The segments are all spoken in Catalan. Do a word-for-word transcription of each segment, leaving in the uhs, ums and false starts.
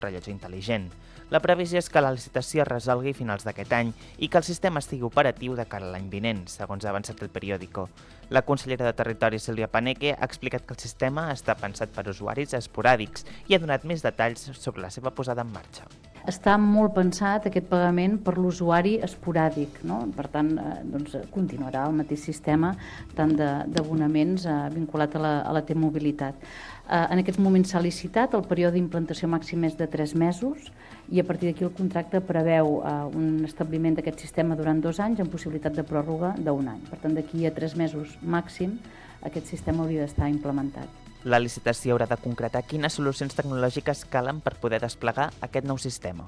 rellotge intel·ligent. La previsió és que la licitació es resolgui a finals d'aquest any i que el sistema estigui operatiu de cara a l'any vinent, segons ha avançat el periòdico. La consellera de Territori, Sílvia Paneque, ha explicat que el sistema està pensat per usuaris esporàdics i ha donat més detalls sobre la seva posada en marxa. Està molt pensat aquest pagament per l'usuari esporàdic, no? Per tant, eh, doncs, continuarà el mateix sistema tant d'abonaments eh, vinculat a la, a la T-mobilitat. Eh, en aquests moments s'ha licitat, el període d'implantació màxim és de tres mesos i a partir d'aquí el contracte preveu eh, un establiment d'aquest sistema durant dos anys amb possibilitat de pròrroga d'un any. Per tant, d'aquí a tres mesos màxim aquest sistema hauria d'estar implementat. La licitació haurà de concretar quines solucions tecnològiques calen per poder desplegar aquest nou sistema.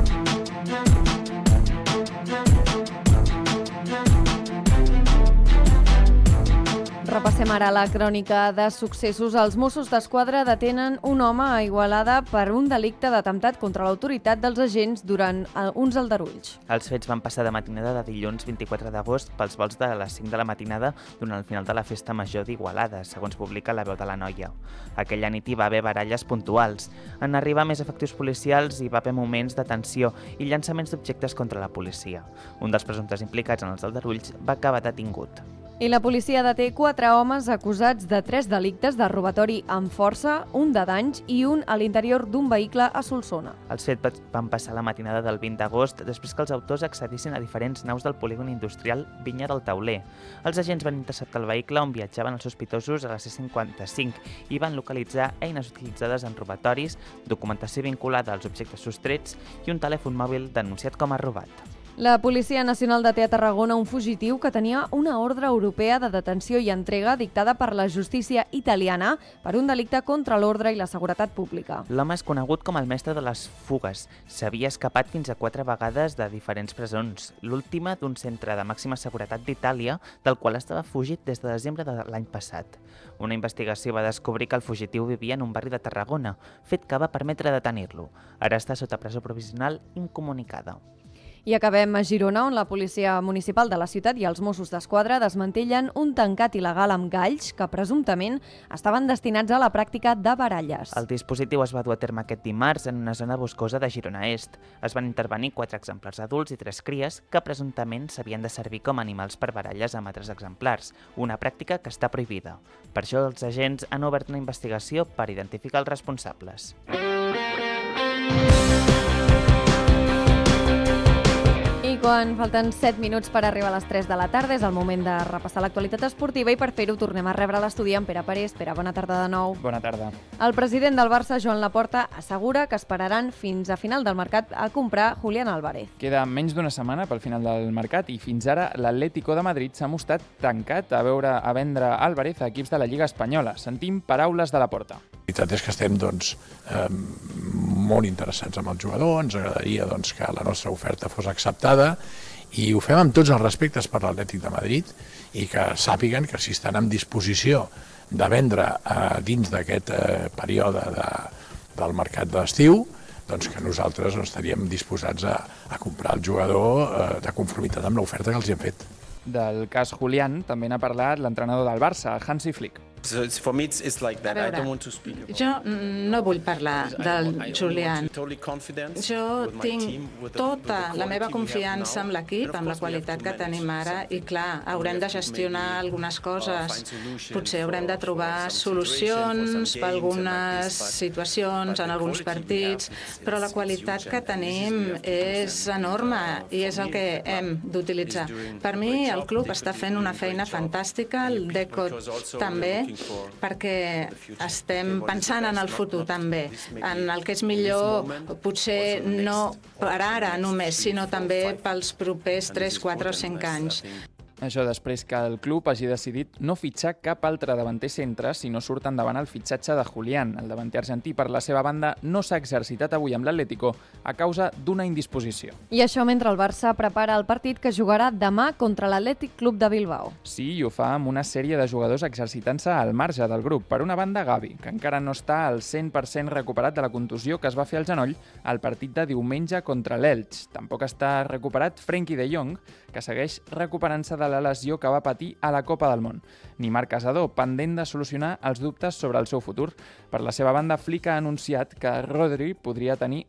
Repassem ara la crònica de successos. Els Mossos d'Esquadra detenen un home a Igualada per un delicte d'atemptat contra l'autoritat dels agents durant uns aldarulls. Els fets van passar de matinada de dilluns vint-i-quatre d'agost pels vols de les cinc de la matinada durant el final de la festa major d'Igualada, segons publica La Veu de la Noia. Aquella nit hi va haver baralles puntuals. En arribar més efectius policials hi va haver moments de tensió i llançaments d'objectes contra la policia. Un dels presumptes implicats en els aldarulls va acabar detingut. I la policia deté quatre homes acusats de tres delictes de robatori amb força, un de danys i un a l'interior d'un vehicle a Solsona. Els fets van passar la matinada del vint d'agost després que els autors accedissin a diferents naus del polígon industrial Vinya del Tauler. Els agents van interceptar el vehicle on viatjaven els sospitosos a la C cinquanta-cinc i van localitzar eines utilitzades en robatoris, documentació vinculada als objectes sostrets i un telèfon mòbil denunciat com a robat. La Policia Nacional deté a Tarragona un fugitiu que tenia una ordre europea de detenció i entrega dictada per la justícia italiana per un delicte contra l'ordre i la seguretat pública. L'home és conegut com el mestre de les fugues. S'havia escapat fins a quatre vegades de diferents presons, l'última d'un centre de màxima seguretat d'Itàlia, del qual estava fugit des de desembre de l'any passat. Una investigació va descobrir que el fugitiu vivia en un barri de Tarragona, fet que va permetre detenir-lo. Ara està sota presó provisional incomunicada. I acabem a Girona, on la Policia Municipal de la ciutat i els Mossos d'Esquadra desmantellen un tancat il·legal amb galls que presumptament estaven destinats a la pràctica de baralles. El dispositiu es va dur a terme aquest dimarts en una zona boscosa de Girona Est. Es van intervenir quatre exemplars adults i tres cries que presumptament s'havien de servir com a animals per baralles amb altres exemplars, una pràctica que està prohibida. Per això els agents han obert una investigació per identificar els responsables. I quan falten set minuts per arribar a les tres de la tarda és el moment de repassar l'actualitat esportiva i per fer-ho tornem a rebre a l'estudi en Pere Parés. Pere, bona tarda de nou. Bona tarda. El president del Barça, Joan Laporta, assegura que esperaran fins a final del mercat a comprar Julián Álvarez. Queda menys d'una setmana pel final del mercat i fins ara l'Atlético de Madrid s'ha mostrat tancat a veure a vendre Álvarez a equips de la Lliga Espanyola. Sentim paraules de Laporta. La veritat és que estem doncs, eh, molt interessats amb el jugador, ens agradaria doncs, que la nostra oferta fos acceptada i ho fem amb tots els respectes per l'Atlètic de Madrid i que sàpiguen que si estan en disposició de vendre eh, dins d'aquest eh, període de, del mercat d'estiu, doncs que nosaltres no estaríem disposats a, a comprar el jugador eh, de conformitat amb l'oferta que els hi hem fet. Del cas Julián també n'ha parlat l'entrenador del Barça, Hansi Flick. So it's, for me it's, it's like that. I don't want to speak about Jo no vull parlar del Julián. Jo tinc tota la meva confiança en l'equip, amb la qualitat que tenim ara, i clar, haurem de gestionar algunes coses. Potser haurem de trobar solucions per algunes situacions, en alguns partits, però la qualitat que tenim és enorme i és el que hem d'utilitzar. Per mi, el club està fent una feina fantàstica, el Deco també, perquè estem pensant en el futur també, en el que és millor, potser no per ara només, sinó també pels propers tres, quatre o cinc anys. Això després que el club hagi decidit no fitxar cap altre davanter centre si no surt endavant el fitxatge de Julián. El davanter argentí, per la seva banda, no s'ha exercitat avui amb l'Atlético a causa d'una indisposició. I això mentre el Barça prepara el partit que jugarà demà contra l'Atlètic Club de Bilbao. Sí, i ho fa amb una sèrie de jugadors exercitant-se al marge del grup. Per una banda, Gavi, que encara no està al cent per cent recuperat de la contusió que es va fer al genoll al partit de diumenge contra l'Elx. Tampoc està recuperat Frenkie de Jong, que segueix recuperant-se de la lesió que va patir a la Copa del Món. Ni Marc Casador, pendent de solucionar els dubtes sobre el seu futur. Per la seva banda, Flick ha anunciat que Rodri podria tenir